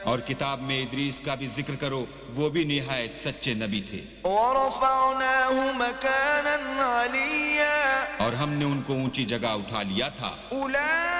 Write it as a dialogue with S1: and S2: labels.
S1: और किताब में इदरीस का भी जिक्र करो, वो भी निहायत सच्चे नबी थे।
S2: वरफ़अनाहु मकानन अलिय्या,
S1: और हमने उनको ऊंची जगह उठा लिया था।